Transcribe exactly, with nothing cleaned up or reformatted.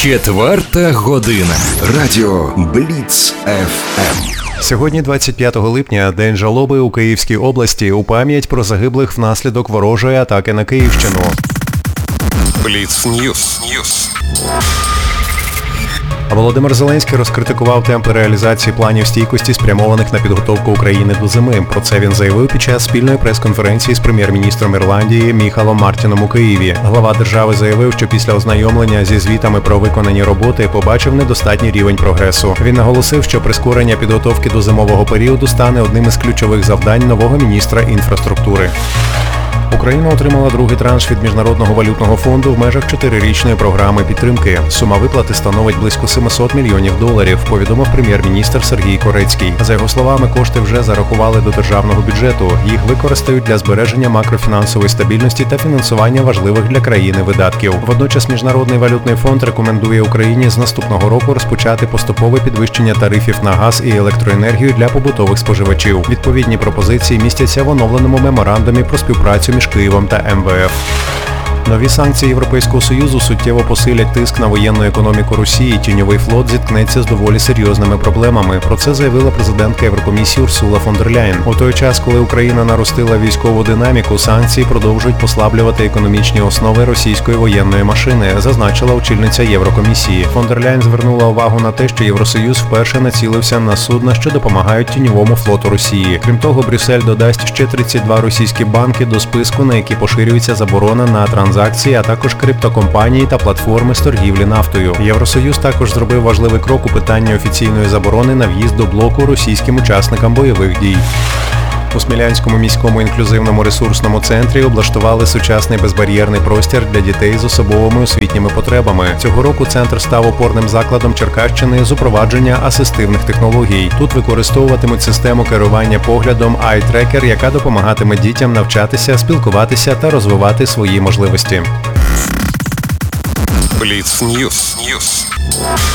Четверта година. Радіо Бліц еф ем. Сьогодні, двадцять п'ятого липня, день жалоби у Київській області у пам'ять про загиблих внаслідок ворожої атаки на Київщину. Бліц Ньюс. Володимир Зеленський розкритикував темпи реалізації планів стійкості, спрямованих на підготовку України до зими. Про це він заявив під час спільної прес-конференції з прем'єр-міністром Ірландії Міхалом Мартіном у Києві. Глава держави заявив, що після ознайомлення зі звітами про виконані роботи побачив недостатній рівень прогресу. Він наголосив, що прискорення підготовки до зимового періоду стане одним із ключових завдань нового міністра інфраструктури. Україна отримала другий транш від Міжнародного валютного фонду в межах чотирирічної програми підтримки. Сума виплати становить близько сімсот мільйонів доларів, повідомив прем'єр-міністр Сергій Корецький. За його словами, кошти вже зарахували до державного бюджету. Їх використають для збереження макрофінансової стабільності та фінансування важливих для країни видатків. Водночас Міжнародний валютний фонд рекомендує Україні з наступного року розпочати поступове підвищення тарифів на газ і електроенергію для побутових споживачів. Відповідні пропозиції містяться в оновленому меморандумі про співпрацю між Києвом та ем ве еф. Нові санкції Європейського Союзу суттєво посилять тиск на воєнну економіку Росії. Тіньовий флот зіткнеться з доволі серйозними проблемами. Про це заявила президентка Єврокомісії Урсула фон дер Ляєн. У той час, коли Україна наростила військову динаміку, санкції продовжують послаблювати економічні основи російської воєнної машини, зазначила очільниця Єврокомісії. Фон дер Ляєн звернула увагу на те, що Євросоюз вперше націлився на судна, що допомагають тіньовому флоту Росії. Крім того, Брюссель додасть ще тридцять два російські банки до списку, на які поширюється заборона на транзакції, а також криптокомпанії та платформи з торгівлі нафтою. Євросоюз також зробив важливий крок у питанні офіційної заборони на в'їзд до блоку російським учасникам бойових дій. У Смілянському міському інклюзивному ресурсному центрі облаштували сучасний безбар'єрний простір для дітей з особливими освітніми потребами. Цього року центр став опорним закладом Черкащини з упровадження асистивних технологій. Тут використовуватимуть систему керування поглядом Eye Tracker, яка допомагатиме дітям навчатися, спілкуватися та розвивати свої можливості. Бліц Ньюс.